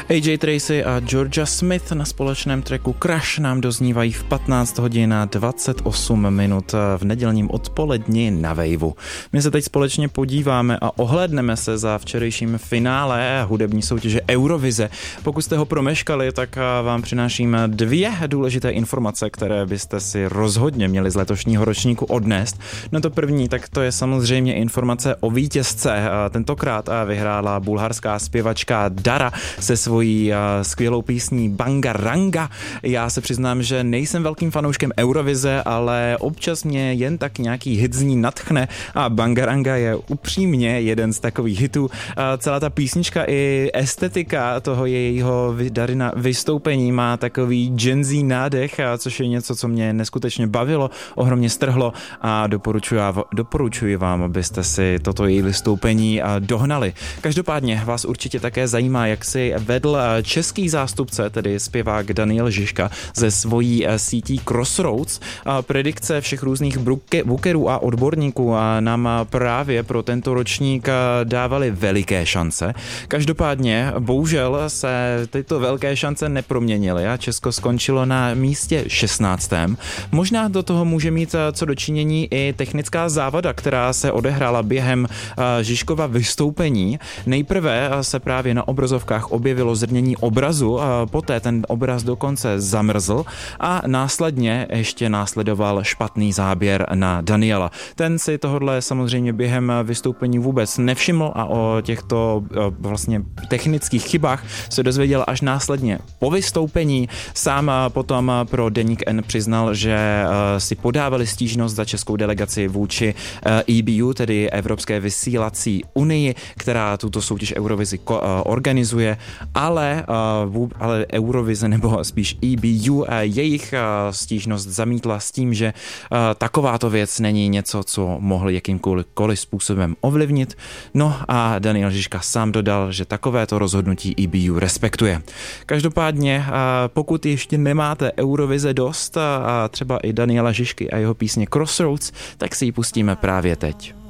AJ Tracey a Georgia Smith na společném tracku Crash nám doznívají v 15 hodin 28 minut v nedělním odpoledni na Waveu. My se teď společně podíváme a ohlédneme se za včerejším finále hudební soutěže Eurovize. Pokud jste ho promeškali, tak vám přináším dvě důležité informace, které byste si rozhodně měli z letošního ročníku odnést. No to první, tak to je samozřejmě informace o vítězce. Tentokrát vyhrála bulharská zpěvačka Dara se svojí skvělou písní Bangaranga. Já se přiznám, že nejsem velkým fanouškem Eurovize, ale občas mě jen tak nějaký hit z ní nadchne a Bangaranga je upřímně jeden z takových hitů. Celá ta písnička i estetika toho jejího Darina vystoupení má takový Gen Z nádech, což je něco, co mě neskutečně bavilo, ohromně strhlo a doporučuji vám, abyste si toto její vystoupení dohnali. Každopádně vás určitě také zajímá, jak si vedl český zástupce, tedy zpěvák Daniel Žižka ze svojí sítí Crossroads. Predikce všech různých bookerů a odborníků nám právě pro tento ročník dávaly veliké šance. Každopádně bohužel se tyto velké šance neproměnily a Česko skončilo na místě 16. Možná do toho může mít co dočinění i technická závada, která se odehrála během Žižkova vystoupení. Nejprve se právě na obrazovkách objevilo zrnění obrazu, a poté ten obraz dokonce zamrzl a následně ještě následoval špatný záběr na Daniela. Ten si tohodle samozřejmě během vystoupení vůbec nevšiml a o těchto vlastně technických chybách se dozvěděl až následně po vystoupení. Sám potom pro Deník N přiznal, že si podávali stížnost za českou delegaci vůči EBU, tedy Evropské vysílací unii, která tuto soutěž Eurovizi organizuje, ale Eurovize, nebo spíš EBU, jejich stížnost zamítla s tím, že takováto věc není něco, co mohli jakýmkoliv způsobem ovlivnit. No a Daniel Žižka sám dodal, že takovéto rozhodnutí EBU respektuje. Každopádně, pokud ještě nemáte Eurovize dost a třeba i Daniela Žižky a jeho písně Crossroads, tak si ji pustíme právě teď.